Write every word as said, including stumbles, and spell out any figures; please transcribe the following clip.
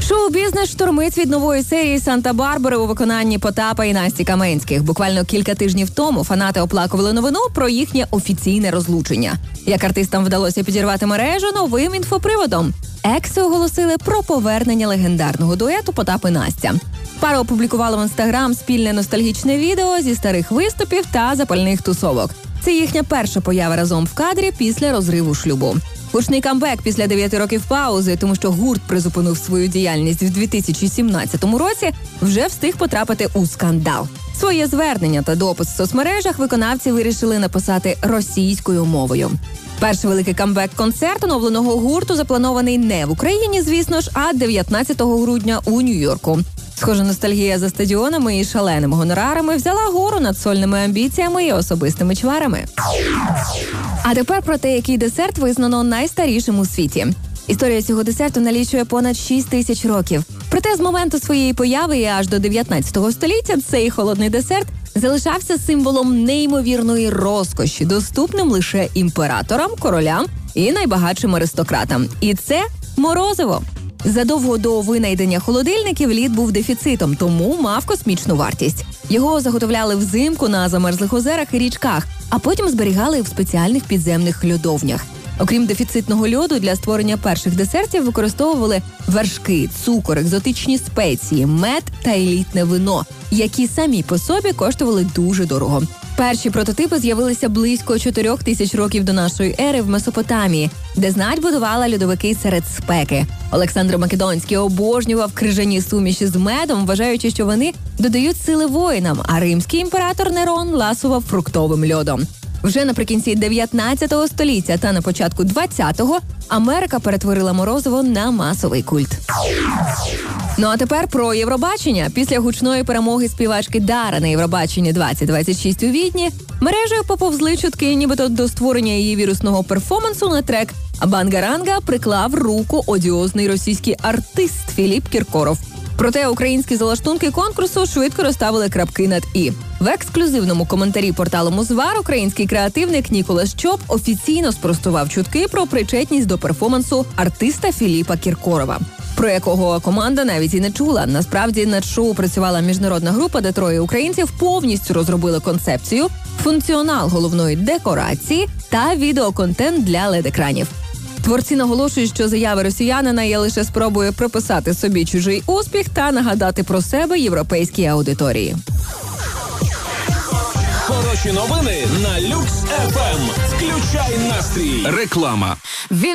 Шоу-бізнес штурмить від нової серії «Санта-Барбари» у виконанні Потапа і Насті Каменських. Буквально кілька тижнів тому фанати оплакували новину про їхнє офіційне розлучення. Як артистам вдалося підірвати мережу новим інфоприводом. Екси оголосили про повернення легендарного дуету Потап і Настя. Пара опублікувала в інстаграм спільне ностальгічне відео зі старих виступів та запальних тусовок. Це їхня перша поява разом в кадрі після розриву шлюбу. Гучний камбек після дев'яти років паузи, тому що гурт призупинив свою діяльність в дві тисячі сімнадцятому році, вже встиг потрапити у скандал. Своє звернення та допис в соцмережах виконавці вирішили написати російською мовою. Перший великий камбек-концерт оновленого гурту запланований не в Україні, звісно ж, а дев'ятнадцятого грудня у Нью-Йорку. Схоже, ностальгія за стадіонами і шаленими гонорарами взяла гору над сольними амбіціями і особистими чварами. А тепер про те, який десерт визнано найстарішим у світі. Історія цього десерту налічує понад шість тисяч років. Проте з моменту своєї появи і аж до дев'ятнадцятого століття цей холодний десерт залишався символом неймовірної розкоші, доступним лише імператорам, королям і найбагатшим аристократам. І це морозиво. Задовго до винайдення холодильників лід був дефіцитом, тому мав космічну вартість. Його заготовляли взимку на замерзлих озерах і річках, а потім зберігали в спеціальних підземних льодовнях. Окрім дефіцитного льоду, для створення перших десертів використовували вершки, цукор, екзотичні спеції, мед та елітне вино, які самі по собі коштували дуже дорого. Перші прототипи з'явилися близько чотирьох тисяч років до нашої ери в Месопотамії, де знать будувала льодовики серед спеки. Олександр Македонський обожнював крижані суміші з медом, вважаючи, що вони додають сили воїнам, а римський імператор Нерон ласував фруктовим льодом. Вже наприкінці дев'ятнадцятого століття та на початку двадцятого Америка перетворила морозиво на масовий культ. Ну а тепер про Євробачення. Після гучної перемоги співачки Дара на Євробаченні двадцять двадцять шість у Відні мережею поповзли чутки, нібито до створення її вірусного перформансу на трек «Бангаранга» приклав руку одіозний російський артист Філіп Кіркоров. Проте українські залаштунки конкурсу швидко розставили крапки над «і». В ексклюзивному коментарі порталу Музвар український креативник Ніколас Чоп офіційно спростував чутки про причетність до перформансу артиста Філіпа Кіркорова, про якого команда навіть і не чула. Насправді над шоу працювала міжнародна група, де троє українців повністю розробили концепцію, функціонал головної декорації та відеоконтент для лед-екранів. Творці наголошують, що заяви росіянина є лише спробою приписати собі чужий успіх та нагадати про себе європейській аудиторії. Хороші новини на Люкс еф ем. Включай настрій. Реклама.